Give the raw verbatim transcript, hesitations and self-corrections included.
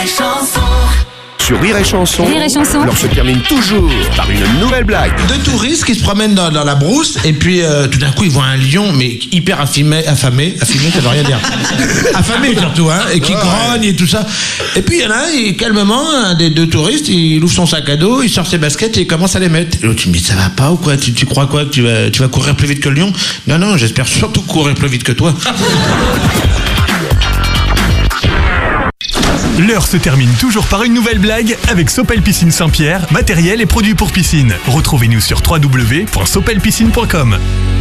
et Chanson. Sur Rire et Chanson, Rire et Chanson. l'heure se termine toujours par une nouvelle blague. Deux touristes qui se promènent dans, dans la brousse et puis euh, tout d'un coup ils voient un lion mais hyper affamé, affamé, affamé ça veut rien dire, affamé surtout hein, et qui grogne et tout ça. Et puis il y en a un, il, calmement, un des deux touristes, il ouvre son sac à dos, il sort ses baskets et il commence à les mettre. Et l'autre il me dit ça va pas ou quoi, tu, tu crois quoi que tu vas, tu vas courir plus vite que le lion? Non non, j'espère surtout courir plus vite que toi. L'heure se termine toujours par une nouvelle blague avec Sopel Piscine Saint-Pierre, matériel et produits pour piscine. Retrouvez-nous sur w w w point sopel piscine point com.